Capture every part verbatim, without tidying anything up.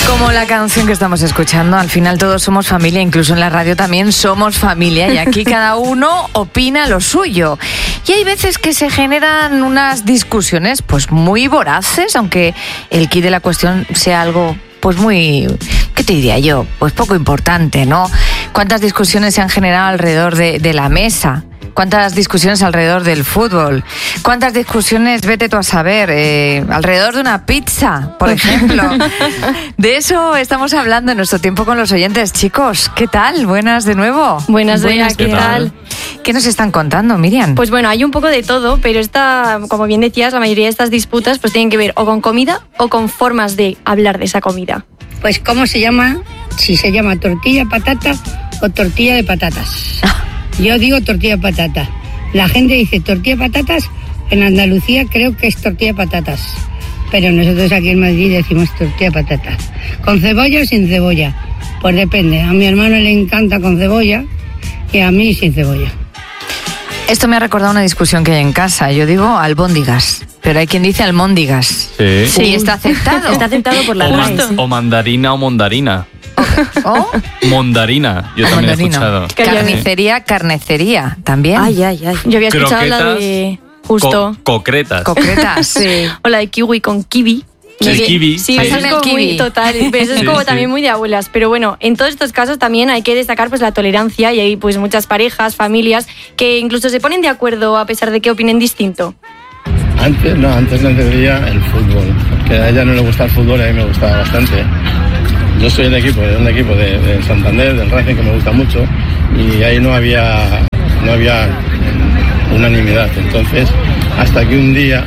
Como la canción que estamos escuchando, al final todos somos familia, incluso en la radio también somos familia y aquí cada uno opina lo suyo. Y hay veces que se generan unas discusiones pues muy voraces, aunque el quid de la cuestión sea algo pues muy, ¿qué te diría yo? Pues poco importante, ¿no? ¿Cuántas discusiones se han generado alrededor de, de la mesa? ¿Cuántas discusiones alrededor del fútbol? ¿Cuántas discusiones, vete tú a saber, eh, alrededor de una pizza, por ejemplo? De eso estamos hablando en nuestro tiempo con los oyentes. Chicos, ¿qué tal? Buenas de nuevo. Buenas, Buenas ¿qué, ¿qué tal? ¿Qué nos están contando, Miriam? Pues bueno, hay un poco de todo, pero esta, como bien decías, la mayoría de estas disputas pues tienen que ver o con comida o con formas de hablar de esa comida. Pues ¿cómo se llama? Si se llama tortilla patata o tortilla de patatas. Yo digo tortilla de patata. La gente dice tortilla de patatas. En Andalucía creo que es tortilla de patatas. Pero nosotros aquí en Madrid decimos tortilla de patatas. ¿Con cebolla o sin cebolla? Pues depende. A mi hermano le encanta con cebolla y a mí sin cebolla. Esto me ha recordado una discusión que hay en casa. Yo digo albóndigas, pero hay quien dice almóndigas. Sí. Sí, y está aceptado. Está aceptado por la o, R A E. man, o mandarina o mondarina. ¿O? Mondarina, yo también he escuchado. Carnicería, carnecería, también. Ay, ay, ay. Yo había escuchado Croquetas, la de justo. Co- concretas. Concretas. Sí. O la de kiwi con kiwi. El Sí, kiwi. Sí, Sí. eso es como kiwi. muy total. Pero eso es Sí, como sí. también muy de abuelas. Pero bueno, en todos estos casos también hay que destacar pues la tolerancia y hay pues muchas parejas, familias que incluso se ponen de acuerdo a pesar de que opinen distinto. Antes, no, antes le entendía el fútbol, porque a ella no le gusta el fútbol y a mí me gustaba bastante. Yo soy del equipo, de un equipo de, de Santander, del Racing, que me gusta mucho, y ahí no había, no había unanimidad. Entonces, hasta que un día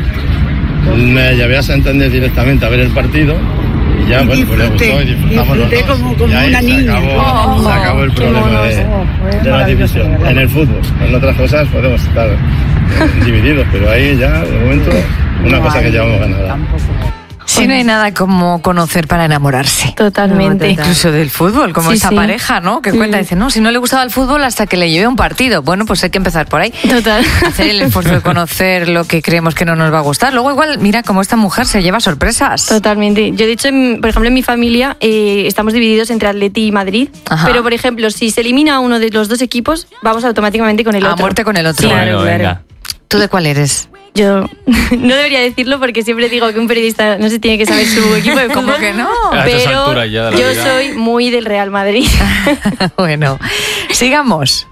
me llevé a Santander directamente a ver el partido, y ya, bueno, pues le gustó y disfrutamos los dos. Como, como y ahí una se niña. acabó, Oh, se acabó el problema de, de la división. En el fútbol, en otras cosas podemos estar eh, divididos, pero ahí ya, de momento, una cosa que llevamos ganada. Sí, no hay nada como conocer para enamorarse. Totalmente. Incluso del fútbol, como Sí, esa sí. pareja, ¿no? Que cuenta, dice, no, si no le gustaba el fútbol hasta que le llevé un partido. Bueno, pues hay que empezar por ahí. Total. Hacer el esfuerzo de conocer lo que creemos que no nos va a gustar. Luego igual, mira cómo esta mujer se lleva sorpresas. Totalmente. Yo, de hecho, en- por ejemplo, en mi familia eh, estamos divididos entre Atleti y Madrid. Ajá. Pero, por ejemplo, si se elimina uno de los dos equipos, vamos automáticamente con el A otro. muerte con el otro. Sí, Bueno, claro, claro. venga. ¿Tú de cuál eres? Yo no debería decirlo porque siempre digo que un periodista no se tiene que saber su equipo de fútbol. ¿Cómo que no? A estas Pero alturas ya de la yo vida. soy muy del Real Madrid. Bueno, sigamos.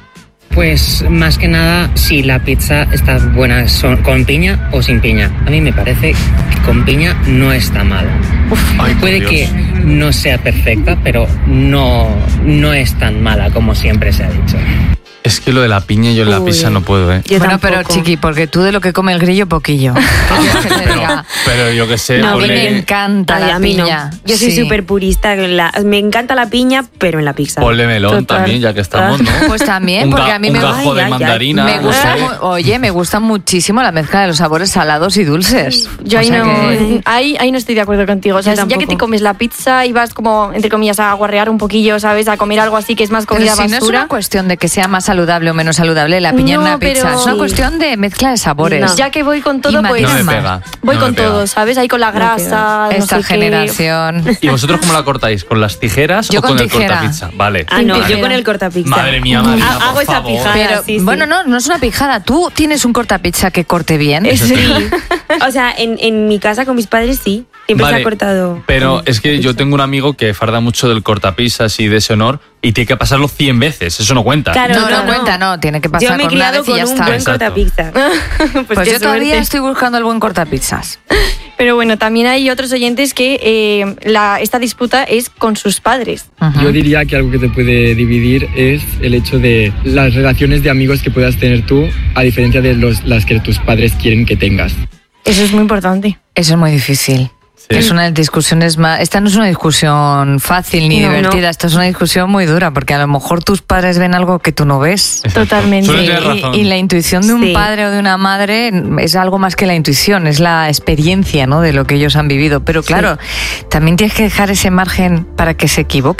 Pues más que nada, si la pizza está buena son- con piña o sin piña. A mí me parece que con piña no está mal. Ay, por Puede Dios. que no sea perfecta, pero no, no es tan mala como siempre se ha dicho. Es que lo de la piña yo en la Uy. pizza no puedo, ¿eh? Yo bueno, pero tampoco. chiqui, porque tú de lo que come el grillo, poquillo. ¿Qué quieres que te Pero, diga? pero yo que sé, No, a mí ponle- me encanta Ay, la a mí no. piña. Yo soy Sí. súper purista. con la- Me encanta la piña, pero en la pizza. ponle melón Total. también, ya que estamos, ¿no? Pues también, Un porque ga- a mí un me gajo Ay, de ay, ay. mandarina. Me no gusta, sé. mu- oye, me gusta muchísimo la mezcla de los sabores salados y dulces. Yo O ahí sea no, que- ahí, ahí no estoy de acuerdo contigo. O sea, Yo ya que tampoco. te comes la pizza y vas como, entre comillas, a guarrear un poquillo, ¿sabes? A comer algo así que es más Pero comida si no es basura. una cuestión de que sea más saludable o menos saludable la piña en No, una pizza, pero- es una Sí. cuestión de mezcla de sabores. No. Ya que voy con Y todo, pues No me Mamá. pega. voy no con me pega. todo, ¿sabes? Ahí con la grasa, no Esta sé qué. generación. ¿Y vosotros cómo la cortáis? ¿Con las tijeras Yo o con, con el tijera. cortapizza? Vale. Ah, no, Tijera. yo con el cortapizza. Madre mía, Marina, Ha- hago por esa favor. pijada. Pero, sí, sí. bueno, no, no es una pijada. Tú tienes un cortapizza que corte bien. Eso Sí. sí. O sea, en, en mi casa con mis padres sí. Siempre se Vale, ha cortado. Pero es que yo tengo un amigo que farda mucho del cortapizzas y de ese honor y tiene que pasarlo cien veces, eso no cuenta. Claro, No, no, no, no. cuenta, no. Tiene que pasar Yo me he con una criado vez y con ya un está. buen Exacto. cortapizza. Pues, Pues qué yo todavía suerte. estoy buscando el buen cortapizzas. Pero bueno, también hay otros oyentes que eh, la, esta disputa es con sus padres. Ujú. Yo diría que algo que te puede dividir es el hecho de las relaciones de amigos que puedas tener tú, a diferencia de los, las que tus padres quieren que tengas. Eso es muy importante. Eso es muy difícil. Sí. Es una de las discusiones más... Esta no es una discusión fácil ni No, divertida, no. esta es una discusión muy dura, porque a lo mejor tus padres ven algo que tú no ves. Exacto. Totalmente. Suelen Y, tener razón. y la intuición de un Sí. padre o de una madre es algo más que la intuición, es la experiencia, ¿no?, de lo que ellos han vivido. Pero claro, también tienes que dejar ese margen para que se equivoquen.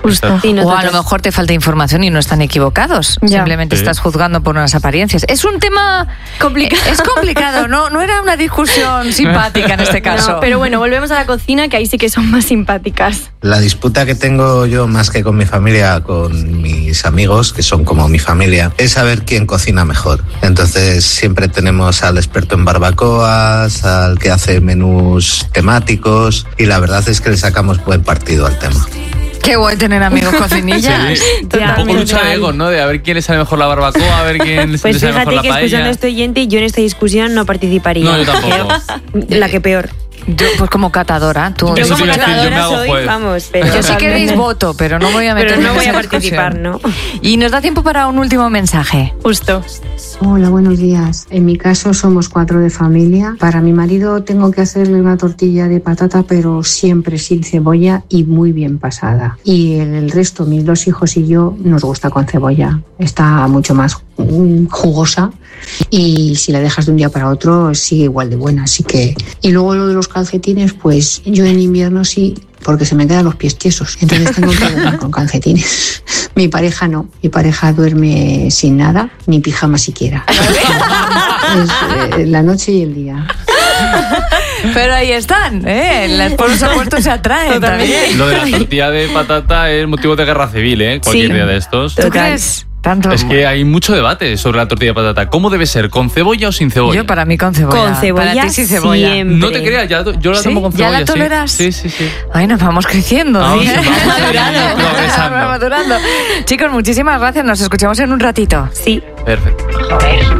Justo. Sí, O a nosotros. lo mejor te falta información y no están equivocados. Ya. Simplemente Sí. estás juzgando por unas apariencias. Es un tema Complicado. Es complicado, no, no era una discusión simpática en este caso. No, pero bueno, volvemos a la cocina, que ahí sí que son más simpáticas. La disputa que tengo yo más que con mi familia, con mis amigos, que son como mi familia, es saber quién cocina mejor. Entonces siempre tenemos al experto en barbacoas, al que hace menús temáticos y la verdad es que le sacamos buen partido al tema. Qué guay tener amigos cocinillas. Sí, un Ya, poco lucha de total. egos, ¿no? De a ver quién le sale mejor la barbacoa, a ver quién Pues le sale mejor fíjate la que escuchando paella. a este oyente, yo en esta discusión no participaría. No, yo tampoco. Que- La que peor. Yo, pues como catadora, tú. Eso Yo como te iba a decir, yo me catadora hago soy, juez. vamos, pero... Yo si queréis voto, pero no voy a meter Pero no voy a participar, ¿no? Y nos da tiempo para un último mensaje. Justo. Hola, buenos días. En mi caso somos cuatro de familia. Para mi marido tengo que hacerle una tortilla de patata, pero siempre sin cebolla y muy bien pasada. Y el, el resto, mis dos hijos y yo, nos gusta con cebolla. Está mucho más mm, jugosa y si la dejas de un día para otro sigue igual de buena. Así que... Y luego lo de los calcetines, pues yo en invierno sí, porque se me quedan los pies tiesos. Entonces tengo que dormir con calcetines. Mi pareja no. Mi pareja duerme sin nada, ni pijama siquiera. Es eh, la noche y el día. Pero ahí están, ¿eh? Las por supuesto se atraen también. Lo de la tortilla de patata es motivo de guerra civil, ¿eh? Cualquier Sí. día de estos. ¿Tú crees? Tanto. Es que hay mucho debate sobre la tortilla de patata. ¿Cómo debe ser? ¿Con cebolla o sin cebolla? Yo para mí con cebolla. Con cebolla Para ti sin cebolla. siempre. No te creas, ya, yo la ¿Sí? tomo con ¿Ya cebolla. la toleras? Sí, sí, sí. sí. Ay, nos vamos creciendo. Vamos, ¿sí? vamos madurando. Progresando. Vamos madurando. Chicos, muchísimas gracias. Nos escuchamos en un ratito. Sí. Perfecto. Joder.